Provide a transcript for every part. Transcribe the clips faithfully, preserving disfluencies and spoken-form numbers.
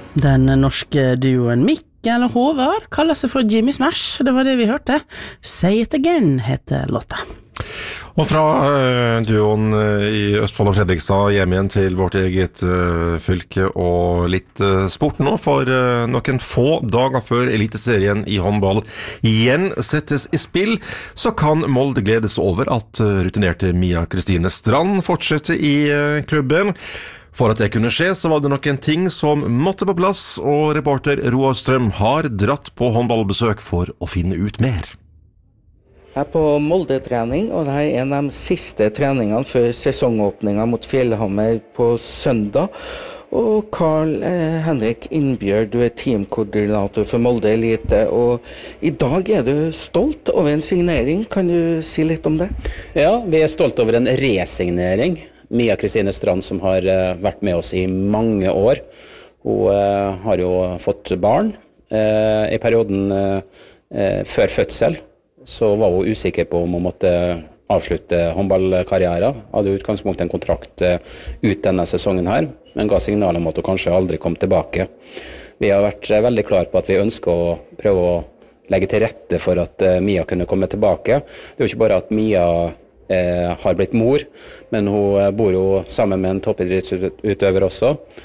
Den norske duoen Mikkel og Håvard kaller seg for Jimmy Smash, det var det vi hørte. Say It Again heter låta. Og fra uh, duoen uh, i Østfold og Fredrikstad hjem igjen til vårt eget uh, fylke og litt uh, sport nå, for uh, noen få dager før eliteserien i håndball igjen settes i spill, så kan Molde gledes over at uh, rutinerte Mia Kristine Strand fortsetter i uh, klubben. For at det kunne skje, så var det noen ting som måtte på plass, og reporter Roar Strøm har dratt på håndballbesøk for å finne ut mer. Jeg er på Molde-trening, og dette er en av de siste treningene før sesongåpningen mot Fjellhammer på søndag. Og Karl eh, Henrik Innbjørg, du er teamkoordinator for Molde Elite, og i dag er du stolt over en signering. Kan du si litt om det? Ja, vi er stolt over en resignering. Mia Kristine Strand, som har uh, vært med oss i mange år. Hun uh, har jo fått barn. Uh, I perioden uh, uh, før fødsel så var hun usikker på om hun måtte avslutte håndballkarrieren. Hadde i utgangspunktet en kontrakt uh, ut denne sesongen her, men ga signal om at hun kanskje aldri kom tilbake. Vi har vært uh, veldig klar på at vi ønsker å prøve å legge til rette for at uh, Mia kunne komme tilbake. Det er jo ikke bare at Mia Eh, har blitt mor, men hun eh, bor jo sammen med en toppidrettsutøver også.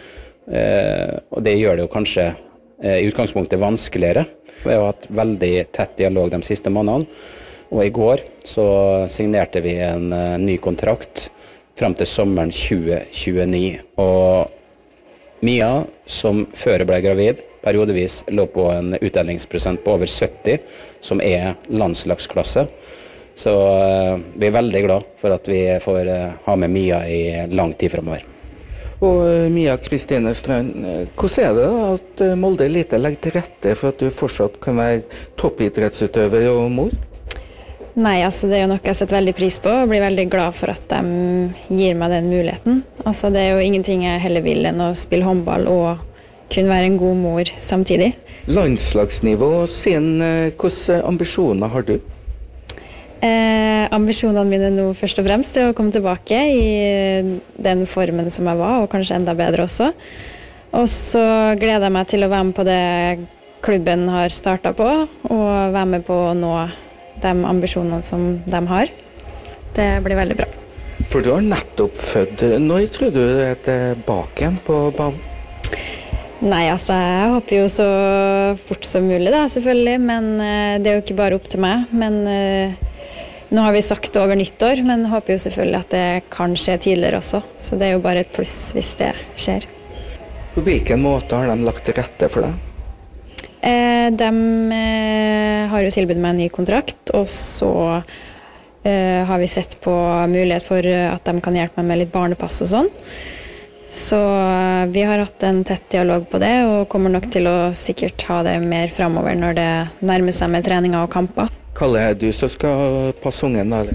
Eh, og det gjør det jo kanskje eh, i utgangspunktet vanskeligere. Vi har hatt veldig tett dialog de siste månedene, og i går så signerte vi en eh, ny kontrakt frem til sommeren tjue tjueni. Og Mia, som før ble gravid, periodevis lå på en utdelingsprosent på over sytti, som er landslagsklasse. Så uh, vi er veldig glad for at vi får uh, ha med Mia i lang tid fremover. Og uh, Mia Kristine Strand, hvordan er det da at uh, Molde Elite legger til rette for at du fortsatt kan være toppidrettsutøver og mor? Nei, altså det er jo noe jeg setter veldig pris på, og blir veldig glad for at de gir meg den muligheten. Altså det er jo ingenting jeg heller vil enn å spille håndball og kunne være en god mor samtidig. Landslagsnivå, sin, uh, hvilke ambisjoner har du? Eh, ambisjonene mine nå først og fremst er å komme tilbake i den formen som jeg var, og kanskje enda bedre også. Og så gleder jeg meg til å være med på det klubben har startet på, og være med på å nå de ambisjonene som de har. Det blir veldig bra. For du har nettopp født. Når tror du du er tilbake igjen på banen? Nei, altså, jeg håper jo så fort som mulig da, selvfølgelig, men eh, det er jo ikke bare opp til meg, men eh, nå har vi sagt over nyttår, men håper jo selvfølgelig at det kan skje tidligere også, så det er jo bare et pluss hvis det skjer. På hvilken måte har de lagt til rette for deg? Eh, de eh, har jo tilbudt meg en ny kontrakt, og så eh, har vi sett på mulighet for at de kan hjelpe meg med litt barnepass og sånn. Så vi har hatt en tett dialog på det, og kommer nok til å sikkert ha det mer fremover når det nærmer seg med treninger og kamper. Kalle, er du som skal passe ungen da?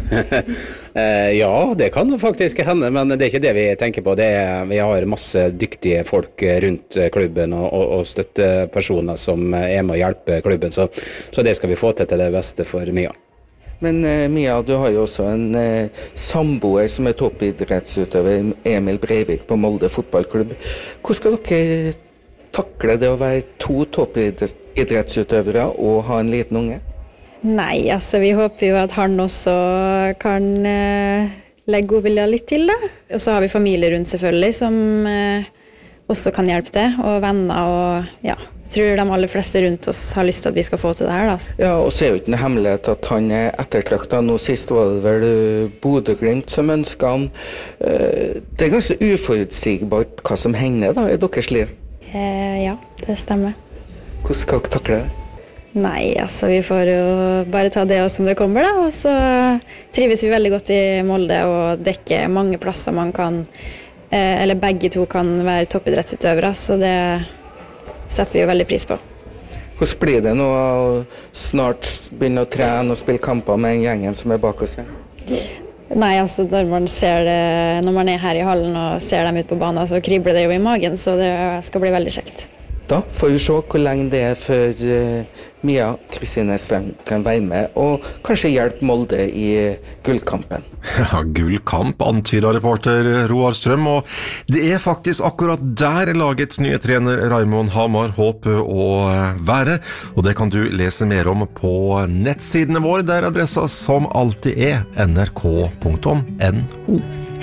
Ja, det kan faktisk hende, men det er ikke det vi tenker på. Det er, vi har masse dyktige folk rundt klubben og, og, og støttepersoner som er med å hjelpe klubben, så, så det skal vi få til til det beste for Mia. Men uh, Mia, du har jo også en uh, samboer som er toppidrettsutøver, Emil Breivik på Molde fotballklubb. Hvordan skal dere takle det å være to toppidrettsutøvere og ha en liten unge? Nei, altså vi håper jo at han også kan uh, legge godvilja litt til det. Og så har vi familie rundt selvfølgelig som uh, også kan hjelpe til, og venner og ja. Tror de aller fleste rundt oss har lyst til at vi skal få til det her da. Ja, og så er jo ikke en hemmelighet at han er ettertraktet. Nå sist var det vel Bodø-Glimt som ønsket han. Det er ganske uforutsigbart hva som hender da i deres liv. Eh, ja, det stemmer. Hvordan skal dere takle det? Nei, altså vi får jo bare ta det som det kommer da, og så trives vi veldig godt i Molde og dekker mange plasser man kan, eller begge to kan være toppidrettsutøvere, så det setter vi jo veldig pris på. Hvordan blir det nå å snart begynne å trene og spille kamper med en gjengen som er bak oss? Nei, altså når man ser det, når man er her i hallen og ser dem ut på banen, så kribler det jo i magen, så det skal bli veldig kjekt. Da får vi se hvor lenge det er før uh, Mia Kristine Strand kan være med og kanskje hjelpe Molde i uh, gullkampen. Ja, gullkamp, antydet reporter Roar Strøm, og det er faktisk akkurat der lagets nye trener Raimond Hamar håper å være, og det kan du lese mer om på nettsidene våre, der adressa som alltid er n r k punktum n o.